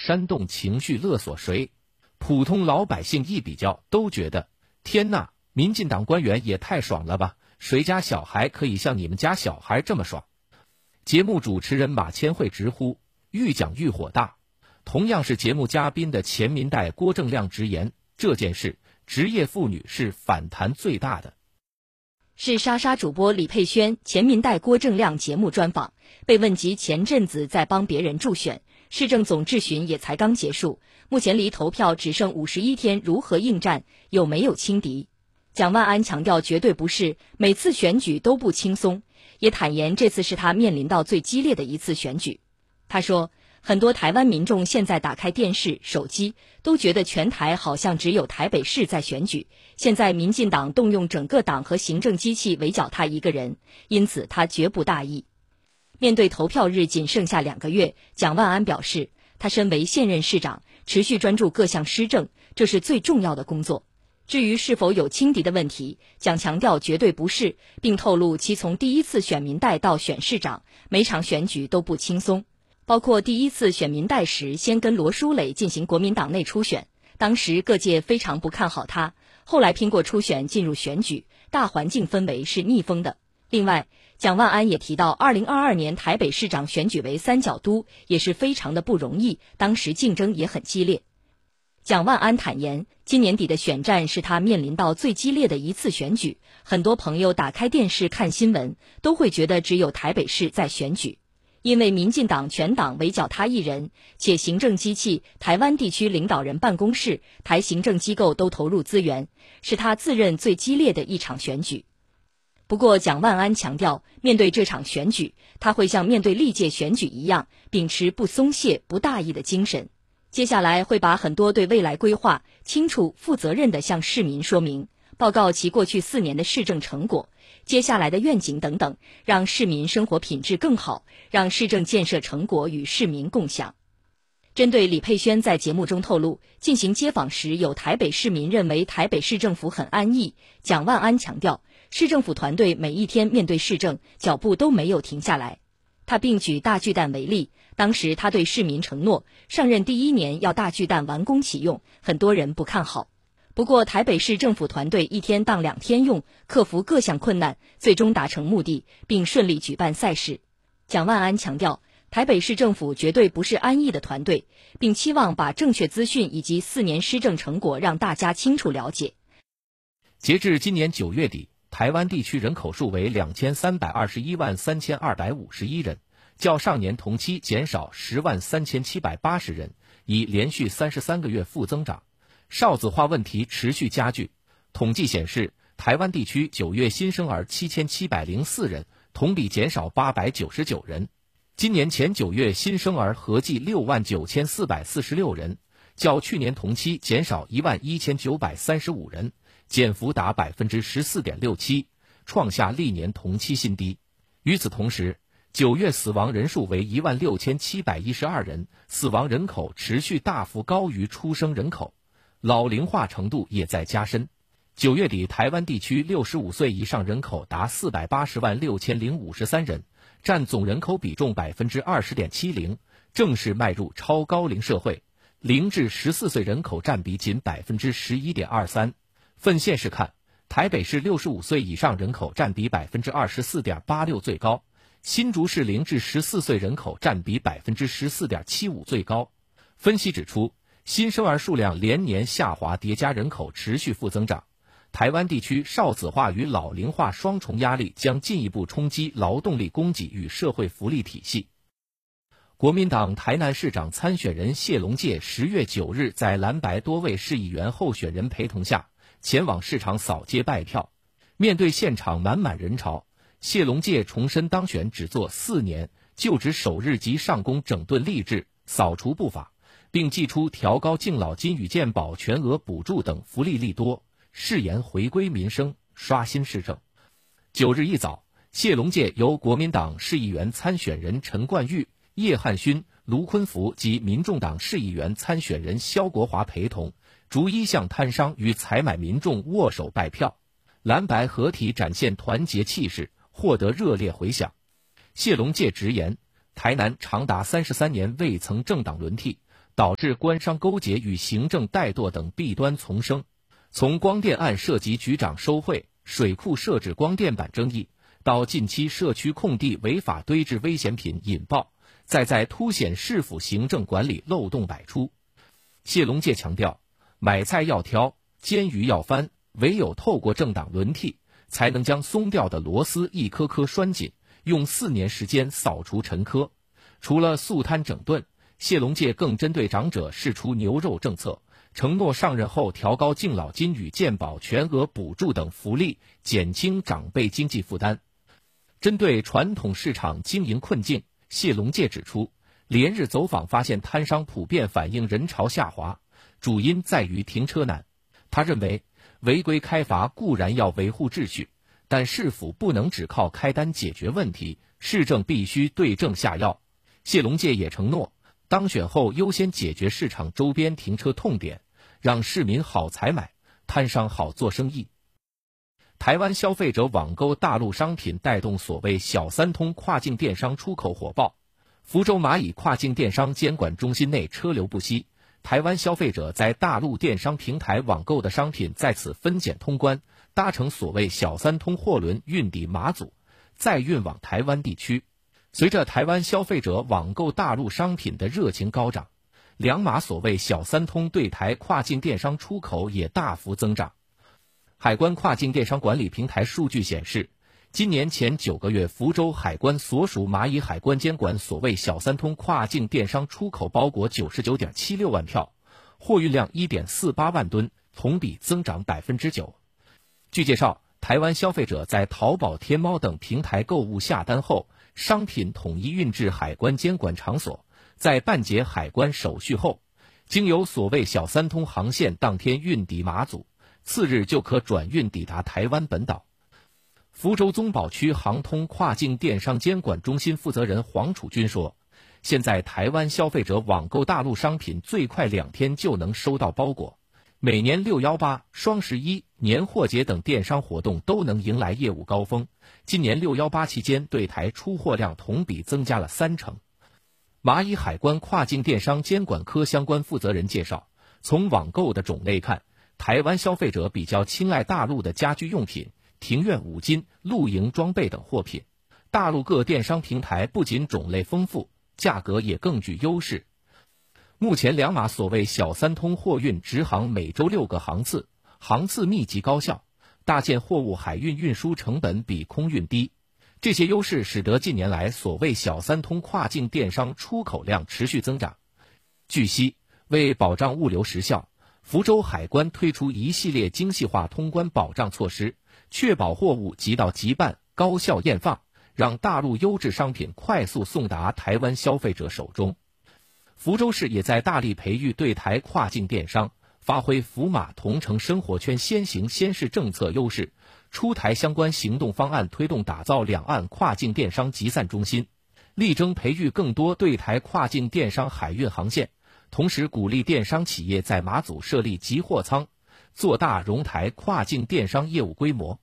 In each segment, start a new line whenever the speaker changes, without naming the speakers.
煽动情绪勒索谁？普通老百姓一比较，都觉得天哪，民进党官员也太爽了吧，谁家小孩可以像你们家小孩这么爽？节目主持人马千惠直呼愈讲愈火大。同样是节目嘉宾的前民代郭正亮直言，这件事职业妇女是反弹最大的。
是莎莎主播李佩轩前民代郭正亮节目专访，被问及前阵子在帮别人助选，市政总质询也才刚结束，目前离投票只剩51天，如何应战，有没有轻敌？蒋万安强调绝对不是，每次选举都不轻松，也坦言这次是他面临到最激烈的一次选举。他说，很多台湾民众现在打开电视、手机，都觉得全台好像只有台北市在选举，现在民进党动用整个党和行政机器围剿他一个人，因此他绝不大意。面对投票日仅剩下2个月，蒋万安表示，他身为现任市长，持续专注各项施政，这是最重要的工作。至于是否有轻敌的问题，蒋强调绝对不是，并透露其从第一次选民代到选市长，每场选举都不轻松。包括第一次选民代时，先跟罗淑蕾进行国民党内初选，当时各界非常不看好他，后来拼过初选进入选举，大环境氛围是逆风的。另外，蒋万安也提到2022年台北市长选举为三角都，也是非常的不容易，当时竞争也很激烈。蒋万安坦言，今年底的选战是他面临到最激烈的一次选举，很多朋友打开电视看新闻，都会觉得只有台北市在选举。因为民进党全党围剿他一人，且行政机器、台湾地区领导人办公室、台行政机构都投入资源，是他自认最激烈的一场选举。不过蒋万安强调，面对这场选举，他会像面对历届选举一样，秉持不松懈、不大意的精神。接下来会把很多对未来规划清楚、负责任地向市民说明，报告其过去4年的市政成果、接下来的愿景等等，让市民生活品质更好，让市政建设成果与市民共享。针对李佩轩在节目中透露，进行街访时有台北市民认为台北市政府很安逸，蒋万安强调，市政府团队每一天面对市政，脚步都没有停下来。他并举大巨蛋为例，当时他对市民承诺，上任第1年要大巨蛋完工启用，很多人不看好。不过台北市政府团队1天当2天用，克服各项困难，最终达成目的，并顺利举办赛事。蒋万安强调，台北市政府绝对不是安逸的团队，并期望把正确资讯以及4年施政成果让大家清楚了解。
截至今年9月底，台湾地区人口数为23213251人，较上年同期减少103780人，已连续33个月负增长。少子化问题持续加剧，统计显示，台湾地区9月新生儿7704人，同比减少899人。今年前9月新生儿合计69446人，较去年同期减少11935人，减幅达 14.67%， 创下历年同期新低。与此同时，9月死亡人数为16712人，死亡人口持续大幅高于出生人口，老龄化程度也在加深。9月底，台湾地区65岁以上人口达4806053人，占总人口比重 20.70%， 正式迈入超高龄社会。0至14岁人口占比仅 11.23%。分县市看，台北市65岁以上人口占比 24.86% 最高，新竹市0至14岁人口占比 14.75% 最高。分析指出，新生儿数量连年下滑叠加人口持续负增长，台湾地区少子化与老龄化双重压力将进一步冲击劳动力供给与社会福利体系。国民党台南市长参选人谢龙介10月9日在蓝白多位市议员候选人陪同下前往市场扫街拜票。面对现场满满人潮，谢龙介重申当选只做4年，就职首日即上攻整顿吏治，扫除不法，并祭出调高敬老金与健保全额补助等福利利多，誓言回归民生，刷新市政。9日一早，谢龙介由国民党市议员参选人陈冠玉、叶汉勋、卢坤福及民众党市议员参选人萧国华陪同，逐一向摊商与采买民众握手拜票。蓝白合体展现团结气势，获得热烈回响。谢龙介直言，台南长达33年未曾政党轮替， 导致官商勾结与行政怠惰等弊端丛生。从光电案涉及局长收贿、水库设置光电板争议，到近期社区空地违法堆置危险品引爆，再在凸显市府行政管理漏洞百出。谢龙介强调，买菜要挑，煎鱼要翻，唯有透过政党轮替，才能将松掉的螺丝一颗颗拴紧，用4年时间扫除陈疴。除了肃贪整顿，谢龙介更针对长者释出牛肉政策，承诺上任后调高敬老金与健保全额补助等福利，减轻长辈经济负担。针对传统市场经营困境，谢龙介指出，连日走访发现摊商普遍反映人潮下滑，主因在于停车难。他认为，违规开罚固然要维护秩序，但市府不能只靠开单解决问题，市政必须对症下药。谢龙介也承诺，当选后优先解决市场周边停车痛点，让市民好采买，摊商好做生意。台湾消费者网购大陆商品带动所谓小三通跨境电商出口火爆，福州蚂蚁跨境电商监管中心内车流不息，台湾消费者在大陆电商平台网购的商品在此分检通关，搭乘所谓小三通货轮运抵马祖，再运往台湾地区。随着台湾消费者网购大陆商品的热情高涨，两码所谓小三通对台跨境电商出口也大幅增长。海关跨境电商管理平台数据显示，今年前9个月，福州海关所属蚂蚁海关监管所谓小三通跨境电商出口包裹 99.76 万票，货运量 1.48 万吨，同比增长 9%。 据介绍，台湾消费者在淘宝、天猫等平台购物下单后，商品统一运至海关监管场所，在办结海关手续后，经由所谓小三通航线当天运抵马祖，次日就可转运抵达台湾本岛。福州宗保区航通跨境电商监管中心负责人黄楚军说，现在台湾消费者网购大陆商品最快2天就能收到包裹，每年618、双11、年货节等电商活动都能迎来业务高峰，今年618期间对台出货量同比增加了30%。蚂蚁海关跨境电商监管科相关负责人介绍，从网购的种类看，台湾消费者比较青睐大陆的家居用品、庭院五金、露营装备等货品。大陆各电商平台不仅种类丰富，价格也更具优势。目前两码所谓小三通货运直航每周6个航次，航次密集高效，大件货物海运运输成本比空运低。这些优势使得近年来所谓小三通跨境电商出口量持续增长。据悉，为保障物流时效，福州海关推出一系列精细化通关保障措施，确保货物即到即办、高效验放，让大陆优质商品快速送达台湾消费者手中。福州市也在大力培育对台跨境电商，发挥福马同城生活圈先行先试政策优势，出台相关行动方案，推动打造两岸跨境电商集散中心，力争培育更多对台跨境电商海运航线，同时鼓励电商企业在马祖设立集货仓，做大融台跨境电商业务规模。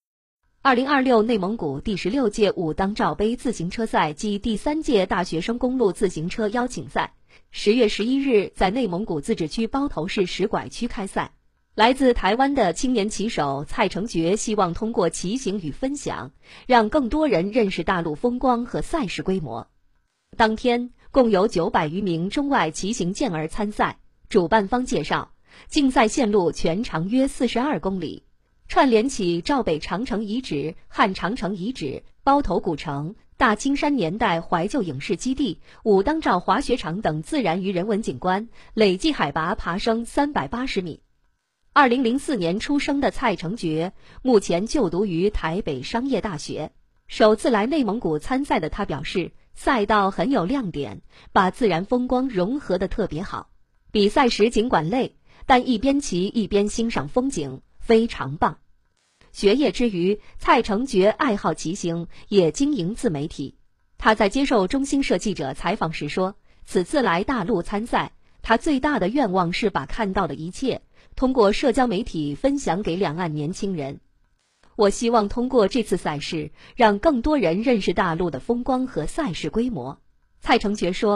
2026内蒙古第16届武当照杯自行车赛暨第3届大学生公路自行车邀请赛10月11日在内蒙古自治区包头市石拐区开赛。来自台湾的青年骑手蔡成觉希望通过骑行与分享，让更多人认识大陆风光和赛事规模。当天共有900余名中外骑行健儿参赛。主办方介绍，竞赛线路全长约42公里，串联起赵北长城遗址、汉长城遗址、包头古城、大青山年代怀旧影视基地、武当照滑雪场等自然与人文景观，累计海拔爬升380米。2004年出生的蔡成觉，目前就读于台北商业大学。首次来内蒙古参赛的他表示，赛道很有亮点，把自然风光融合得特别好。比赛时尽管累，但一边骑一边欣赏风景，非常棒。学业之余，蔡成觉爱好骑行，也经营自媒体。他在接受中新社记者采访时说，此次来大陆参赛，他最大的愿望是把看到的一切通过社交媒体分享给两岸年轻人。我希望通过这次赛事，让更多人认识大陆的风光和赛事规模。蔡成觉说，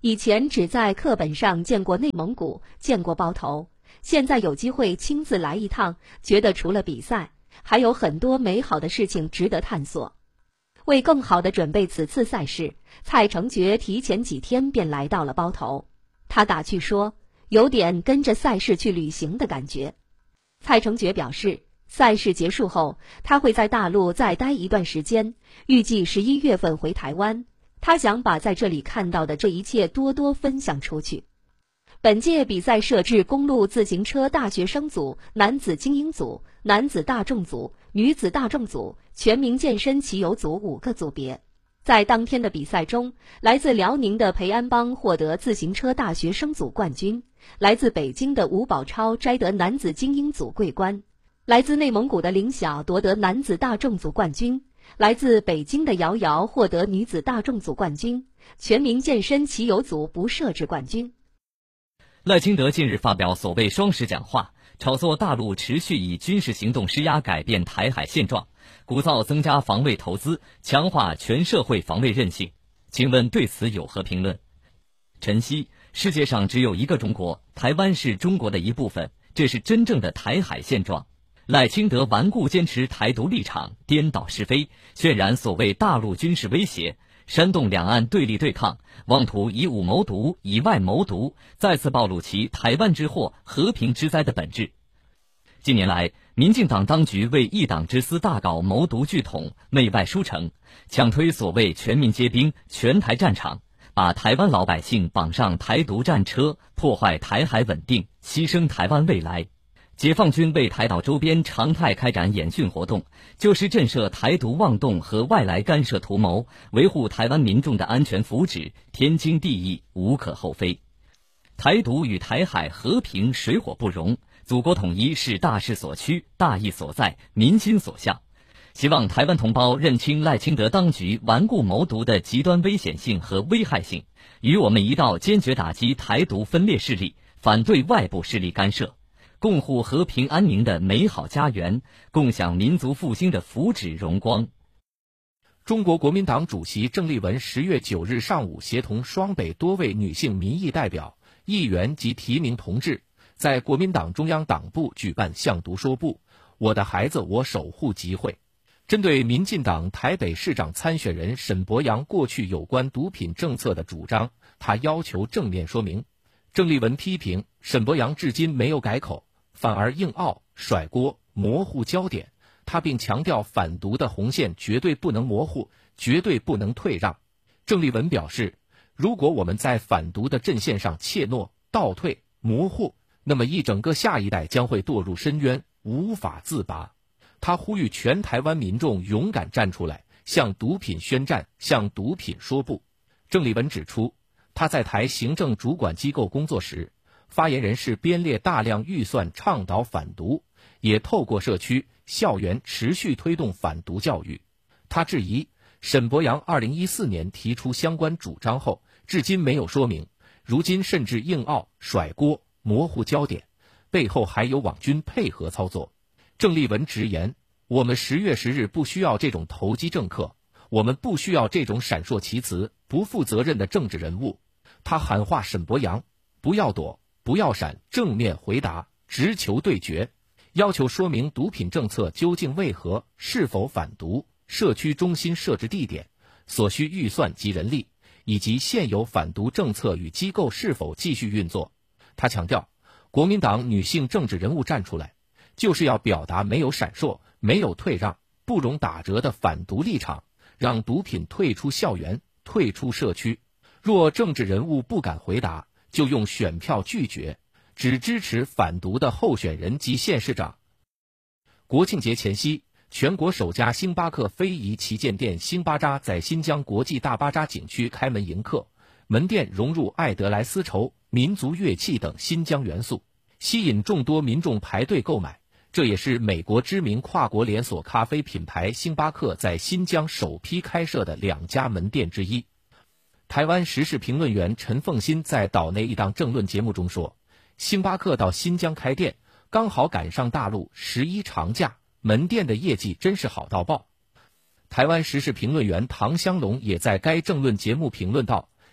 以前只在课本上见过内蒙古，见过包头，现在有机会亲自来一趟，觉得除了比赛，还有很多美好的事情值得探索。为更好地准备此次赛事，蔡成觉提前几天便来到了包头。他打趣说，有点跟着赛事去旅行的感觉。蔡成觉表示，赛事结束后，他会在大陆再待一段时间，预计11月份回台湾。他想把在这里看到的这一切多多分享出去。本届比赛设置公路自行车大学生组、男子精英组、男子大众组、女子大众组、全民健身骑游组5个组别。在当天的比赛中，来自辽宁的培安邦获得自行车大学生组冠军，来自北京的吴宝超摘得男子精英组桂冠，来自内蒙古的林晓夺得男子大众组冠军，来自北京的姚瑶获得女子大众组冠军，全民健身骑游组不设置冠军。
赖清德近日发表所谓双十讲话，炒作大陆持续以军事行动施压改变台海现状，鼓噪增加防卫投资，强化全社会防卫韧性。请问对此有何评论？晨曦，世界上只有一个中国，台湾是中国的一部分，这是真正的台海现状。赖清德顽固坚持台独立场，颠倒是非，渲染所谓大陆军事威胁，煽动两岸对立对抗，妄图以武谋独，以外谋独，再次暴露其台湾之祸、和平之灾的本质。近年来，民进党当局为一党之私大搞谋独拒统、内外输成，强推所谓全民皆兵、全台战场，把台湾老百姓绑上台独战车，破坏台海稳定，牺牲台湾未来。解放军为台岛周边常态开展演训活动，就是震慑台独妄动和外来干涉图谋，维护台湾民众的安全福祉，天经地义，无可厚非。台独与台海和平水火不容，祖国统一是大势所趋、大义所在、民心所向。希望台湾同胞认清赖清德当局顽固谋独的极端危险性和危害性，与我们一道坚决打击台独分裂势力，反对外部势力干涉，共护和平安宁的美好家园，共享民族复兴的福祉荣光。
中国国民党主席郑丽文10月9日上午协同双北多位女性民意代表、议员及提名同志，在国民党中央党部举办向独说不，我的孩子我守护集会。针对民进党台北市长参选人沈伯洋过去有关毒品政策的主张，他要求正面说明。郑丽文批评沈伯洋至今没有改口，反而硬拗、甩锅、模糊焦点，他并强调反独的红线绝对不能模糊，绝对不能退让。郑丽文表示，如果我们在反独的阵线上怯懦、倒退、模糊，那么一整个下一代将会堕入深渊，无法自拔。他呼吁全台湾民众勇敢站出来，向毒品宣战，向毒品说不。郑丽文指出，他在台行政主管机构工作时，发言人是编列大量预算倡导反独，也透过社区、校园持续推动反独教育。他质疑沈伯洋2014年提出相关主张后，至今没有说明，如今甚至硬拗、甩锅、模糊焦点，背后还有网军配合操作。郑丽文直言，我们10月10日不需要这种投机政客，我们不需要这种闪烁其词、不负责任的政治人物。他喊话沈伯洋，不要躲，不要闪，正面回答，直球对决，要求说明毒品政策究竟为何，是否反毒，社区中心设置地点，所需预算及人力，以及现有反毒政策与机构是否继续运作。他强调，国民党女性政治人物站出来，就是要表达没有闪烁、没有退让、不容打折的反毒立场，让毒品退出校园、退出社区。若政治人物不敢回答，就用选票拒绝，只支持反毒的候选人及县市长。国庆节前夕，全国首家星巴克非遗旗舰店星巴扎在新疆国际大巴扎景区开门迎客，门店融入爱德莱丝绸、民族乐器等新疆元素，吸引众多民众排队购买。这也是美国知名跨国连锁咖啡品牌星巴克在新疆首批开设的2家门店之一。台湾时事评论员陈凤新在岛内一档政论节目中说，星巴克到新疆开店，刚好赶上大陆11长假，门店的业绩真是好到爆。台湾时事评论员唐香龙也在该政论节目评论道，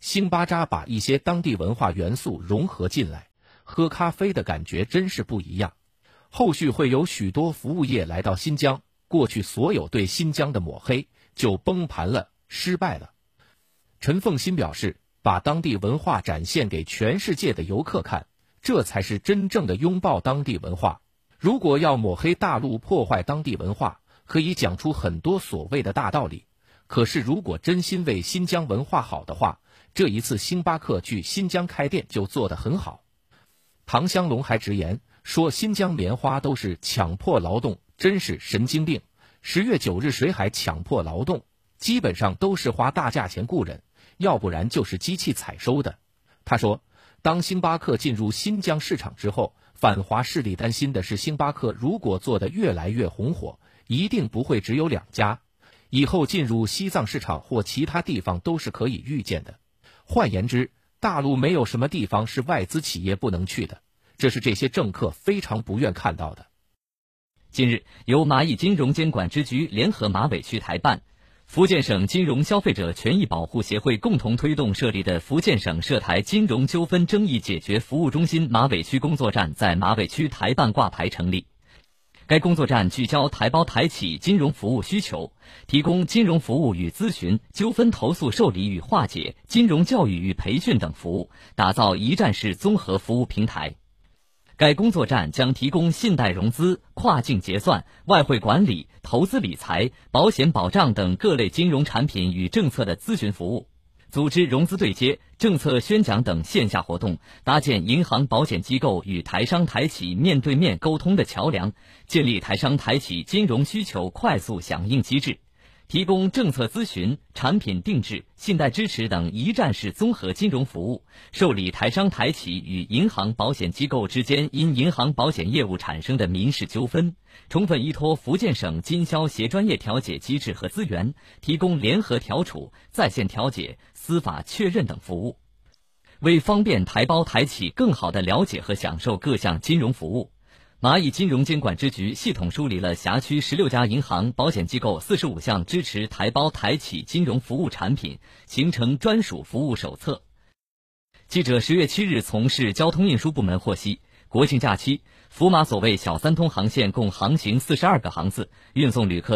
星巴扎把一些当地文化元素融合进来，喝咖啡的感觉真是不一样。后续会有许多服务业来到新疆，过去所有对新疆的抹黑就崩盘了，失败了。陈凤新表示，把当地文化展现给全世界的游客看，这才是真正的拥抱当地文化。如果要抹黑大陆破坏当地文化，可以讲出很多所谓的大道理，可是如果真心为新疆文化好的话，这一次星巴克去新疆开店就做得很好。唐湘龙还直言说，新疆棉花都是强迫劳动，真是神经病。10月9日谁还强迫劳动？基本上都是花大价钱雇人，要不然就是机器采收的。他说，当星巴克进入新疆市场之后，反华势力担心的是，星巴克如果做得越来越红火，一定不会只有2家，以后进入西藏市场或其他地方都是可以预见的。换言之，大陆没有什么地方是外资企业不能去的，这是这些政客非常不愿看到的。
近日，由蚂蚁金融监管支局联合马尾区台办、福建省金融消费者权益保护协会共同推动设立的福建省涉台金融纠纷争议解决服务中心马尾区工作站在马尾区台办挂牌成立。该工作站聚焦台胞台企金融服务需求，提供金融服务与咨询、纠纷投诉受理与化解、金融教育与培训等服务，打造一站式综合服务平台。该工作站将提供信贷融资、跨境结算、外汇管理、投资理财、保险保障等各类金融产品与政策的咨询服务，组织融资对接、政策宣讲等线下活动，搭建银行保险机构与台商台企面对面沟通的桥梁，建立台商台企金融需求快速响应机制，提供政策咨询、产品定制、信贷支持等一站式综合金融服务，受理台商台企与银行保险机构之间因银行保险业务产生的民事纠纷，充分依托福建省经销协专业调解机制和资源，提供联合调处、在线调解、司法确认等服务。为方便台胞台企更好地了解和享受各项金融服务，蚂蚁金融监管支局系统梳理了辖区16家银行、保险机构45项支持台胞台企金融服务产品，形成专属服务手册。记者10月7日从市交通运输部门获悉，国庆假期，福马所谓小三通航线共航行42个航次，运送旅客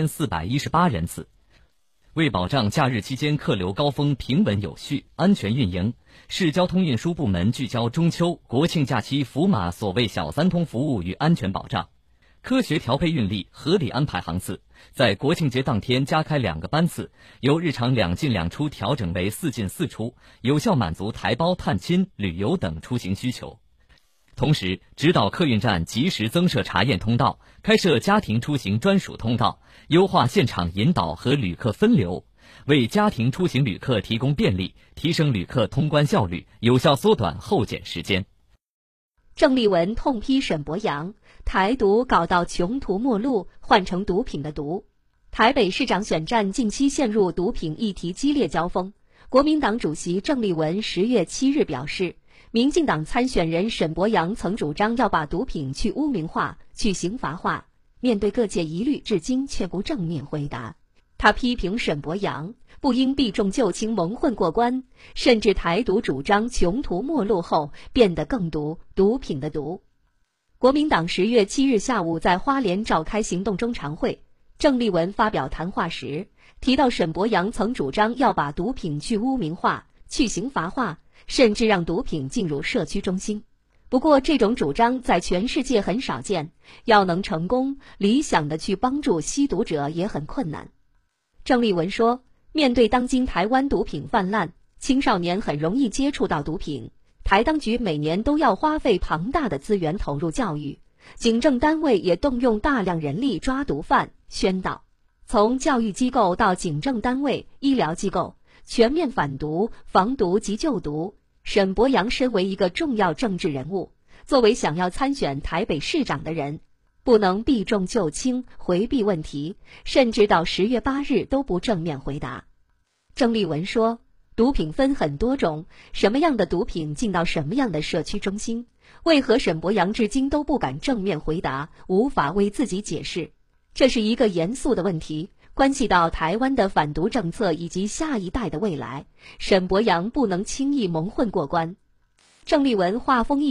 2418人次。为保障假日期间客流高峰平稳有序、安全运营，市交通运输部门聚焦中秋、国庆假期福马所谓小三通服务与安全保障，科学调配运力，合理安排航次，在国庆节当天加开2个班次，由日常2进2出调整为4进4出，有效满足台胞探亲、旅游等出行需求。同时，指导客运站及时增设查验通道，开设家庭出行专属通道，优化现场引导和旅客分流，为家庭出行旅客提供便利，提升旅客通关效率，有效缩短候检时间。
郑丽文痛批沈博阳，台独搞到穷途末路，换成毒品的毒。台北市长选战近期陷入毒品议题激烈交锋，国民党主席郑丽文10月7日表示，民进党参选人沈博阳曾主张要把毒品去污名化、去刑罚化，面对各界疑虑，至今却不正面回答。他批评沈博阳不应避重就轻蒙混过关，甚至台独主张穷途末路后变得更毒，毒品的毒。国民党10月7日下午在花莲召开行动中常会，郑丽文发表谈话时提到，沈博阳曾主张要把毒品去污名化、去刑罚化，甚至让毒品进入社区中心。不过这种主张在全世界很少见，要能成功理想的去帮助吸毒者也很困难。郑丽文说，面对当今台湾毒品泛滥，青少年很容易接触到毒品，台当局每年都要花费庞大的资源投入教育，警政单位也动用大量人力抓毒贩、宣导。从教育机构到警政单位、医疗机构，全面反毒、防毒及救毒。沈博阳身为一个重要政治人物，作为想要参选台北市长的人，不能避重就轻，回避问题，甚至到10月8日都不正面回答。郑丽文说，毒品分很多种，什么样的毒品进到什么样的社区中心，为何沈博阳至今都不敢正面回答，无法为自己解释？这是一个严肃的问题， 关系到台湾的反独政策以及下一代的未来，沈伯洋不能轻易蒙混过关。郑丽文话锋一